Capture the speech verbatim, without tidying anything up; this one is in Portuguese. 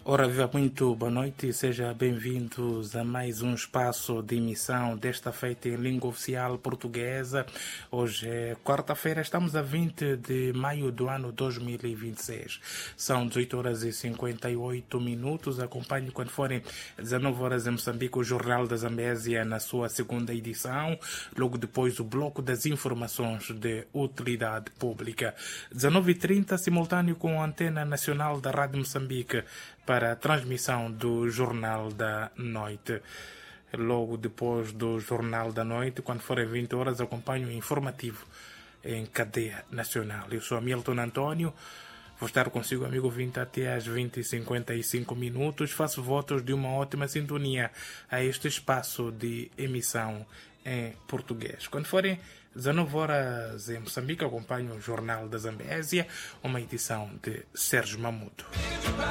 Ora, viva, muito boa noite e sejam bem-vindos a mais um espaço de emissão desta feita em língua oficial portuguesa. Hoje é quarta-feira, estamos a vinte de maio do ano dois mil e vinte e seis. São dezoito horas e cinquenta e oito minutos. Acompanhe quando forem dezenove horas em Moçambique o Jornal da Zambésia na sua segunda edição. Logo depois o bloco das informações de utilidade pública. dezenove e trinta, simultâneo com a Antena Nacional da Rádio Moçambique, para a transmissão do Jornal da Noite. Logo depois do Jornal da Noite, quando forem vinte horas, acompanho o informativo em cadeia nacional. Eu sou Hamilton Antônio, vou estar consigo, amigo vinte, até às vinte e cinquenta e cinco minutos. Faço votos de uma ótima sintonia a este espaço de emissão em português. Quando forem dezenove horas em Moçambique, acompanho o Jornal da Zambésia, uma edição de Sérgio Mamudo.